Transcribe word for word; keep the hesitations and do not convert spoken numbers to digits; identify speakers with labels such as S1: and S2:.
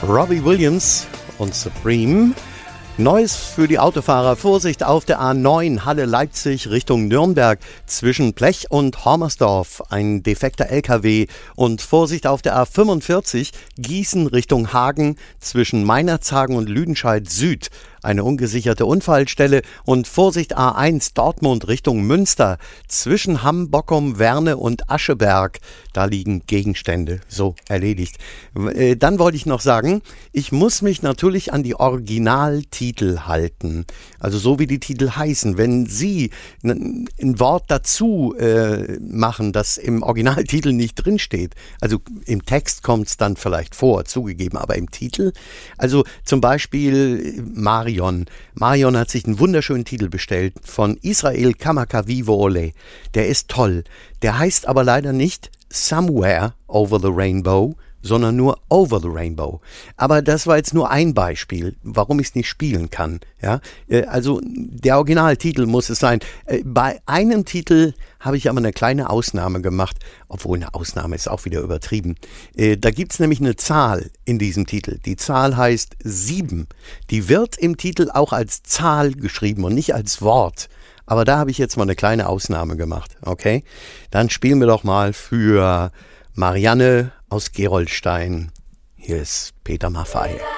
S1: Robbie Williams und Supreme. Neues für die Autofahrer. Vorsicht auf der A neun Halle-Leipzig Richtung Nürnberg zwischen Blech und Hormersdorf. Ein defekter L K W. Und Vorsicht auf der A fünfundvierzig Gießen Richtung Hagen zwischen Meinerzhagen und Lüdenscheid Süd. Eine ungesicherte Unfallstelle. Und Vorsicht A eins Dortmund Richtung Münster zwischen Hamm, Bockum, Werne und Ascheberg. Da liegen Gegenstände. So, erledigt. Äh, dann wollte ich noch sagen, ich muss mich natürlich an die Originaltitel halten. Also so wie die Titel heißen. Wenn Sie n- ein Wort dazu äh, machen, das im Originaltitel nicht drinsteht, also im Text kommt es dann vielleicht vor, zugegeben, aber im Titel, also zum Beispiel Marion. Marion hat sich einen wunderschönen Titel bestellt von Israel Kamakawiwo'ole. Der ist toll. Der heißt aber leider nicht Somewhere Over the Rainbow, sondern nur Over the Rainbow. Aber das war jetzt nur ein Beispiel, warum ich es nicht spielen kann. Ja? Also der Originaltitel muss es sein. Bei einem Titel habe ich aber eine kleine Ausnahme gemacht, obwohl eine Ausnahme ist auch wieder übertrieben. Da gibt es nämlich eine Zahl in diesem Titel. Die Zahl heißt sieben. Die wird im Titel auch als Zahl geschrieben und nicht als Wort. Aber da habe ich jetzt mal eine kleine Ausnahme gemacht. Okay? Dann spielen wir doch mal für Marianne aus Gerolstein. Hier ist Peter Maffay.